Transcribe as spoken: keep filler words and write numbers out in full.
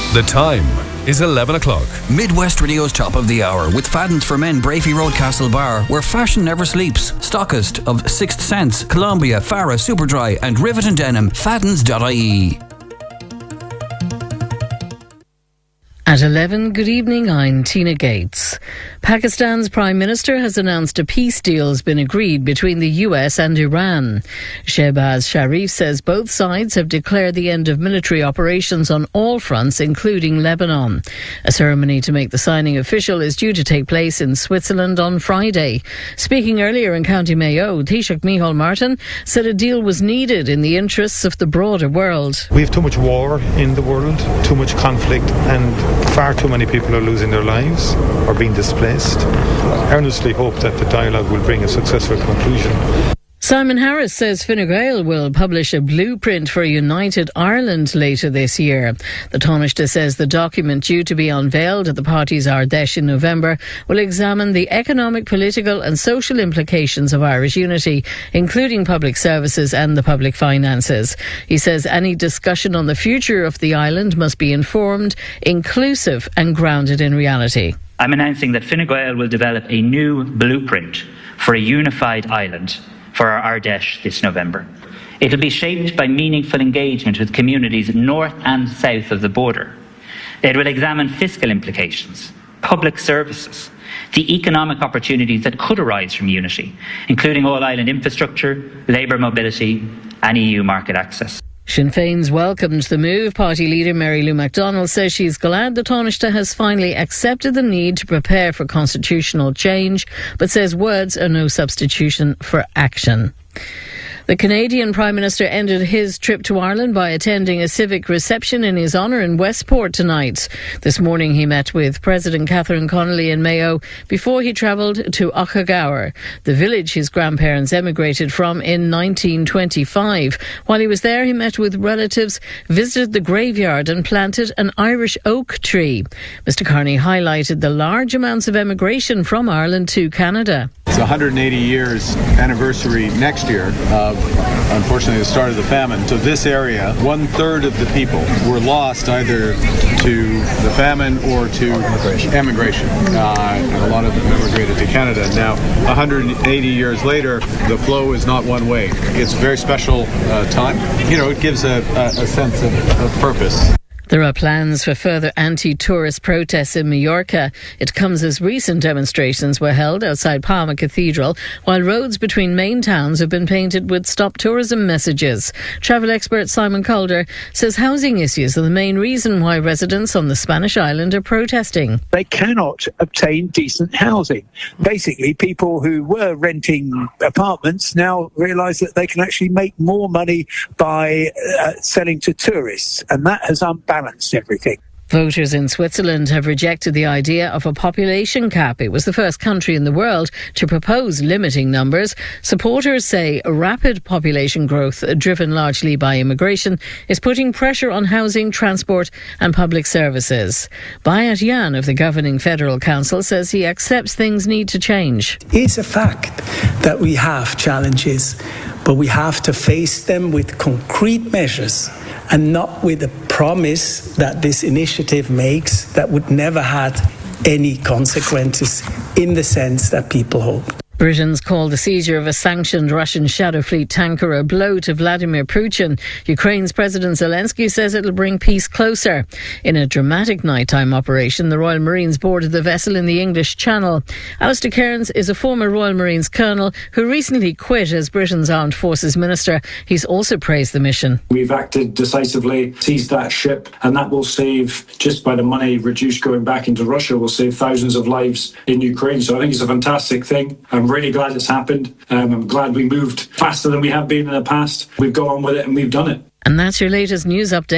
The time is eleven o'clock. Midwest Radio's top of the hour with Fadden's for Men, Brafey Road, Castlebar, where fashion never sleeps. Stockist of Sixth Sense, Columbia, Farah, Superdry and Rivet and Denim. Faddens dot I E. At eleven, good evening, I'm Tina Gates. Pakistan's Prime Minister has announced a peace deal has been agreed between the U S and Iran. Shehbaz Sharif says both sides have declared the end of military operations on all fronts, including Lebanon. A ceremony to make the signing official is due to take place in Switzerland on Friday. Speaking earlier in County Mayo, Taoiseach Micheál Martin said a deal was needed in the interests of the broader world. We have too much war in the world, too much conflict, and far too many people are losing their lives or being displaced. I earnestly hope that the dialogue will bring a successful conclusion. Simon Harris says Fine Gael will publish a blueprint for a united Ireland later this year. The Taoiseach says the document, due to be unveiled at the party's Ardèche in November, will examine the economic, political and social implications of Irish unity, including public services and the public finances. He says any discussion on the future of the island must be informed, inclusive and grounded in reality. I'm announcing that Fine Gael will develop a new blueprint for a unified island for our Ardèche this November. It will be shaped by meaningful engagement with communities north and south of the border. It will examine fiscal implications, public services, the economic opportunities that could arise from unity, including all-island infrastructure, labour mobility and E U market access. Sinn Féin's welcomed the move. Party leader Mary Lou McDonald says she's glad the Taoiseach has finally accepted the need to prepare for constitutional change, but says words are no substitution for action. The Canadian Prime Minister ended his trip to Ireland by attending a civic reception in his honour in Westport tonight. This morning he met with President Catherine Connolly in Mayo before he travelled to Ochagaur, the village his grandparents emigrated from in nineteen twenty-five. While he was there, he met with relatives, visited the graveyard and planted an Irish oak tree. Mister Carney highlighted the large amounts of emigration from Ireland to Canada. It's one hundred eighty years anniversary next year of, unfortunately, the start of the famine. So this area, one third of the people were lost either to the famine or to emigration. emigration. Uh, and a lot of them emigrated to Canada. Now, one hundred eighty years later, the flow is not one way. It's a very special uh, time. You know, it gives a, a, a sense of, of purpose. There are plans for further anti-tourist protests in Mallorca. It comes as recent demonstrations were held outside Palma Cathedral, while roads between main towns have been painted with stop tourism messages. Travel expert Simon Calder says housing issues are the main reason why residents on the Spanish island are protesting. They cannot obtain decent housing. Basically, people who were renting apartments now realise that they can actually make more money by uh, selling to tourists, and that has unbalanced everything. Voters in Switzerland have rejected the idea of a population cap. It was the first country in the world to propose limiting numbers. Supporters say rapid population growth, driven largely by immigration, is putting pressure on housing, transport and public services. Bayat Yan of the governing Federal Council says he accepts things need to change. It's a fact that we have challenges, but we have to face them with concrete measures and not with a promise that this initiative makes that would never have any consequences in the sense that people hope. Britain's called the seizure of a sanctioned Russian Shadow Fleet tanker a blow to Vladimir Putin. Ukraine's President Zelensky says it'll bring peace closer. In a dramatic nighttime operation, the Royal Marines boarded the vessel in the English Channel. Alistair Cairns is a former Royal Marines colonel who recently quit as Britain's Armed Forces Minister. He's also praised the mission. We've acted decisively, seized that ship, and that will save, just by the money reduced going back into Russia, will save thousands of lives in Ukraine. So I think it's a fantastic thing. I'm really glad it's happened. Um, I'm glad we moved faster than we have been in the past. We've gone on with it and we've done it. And that's your latest news update.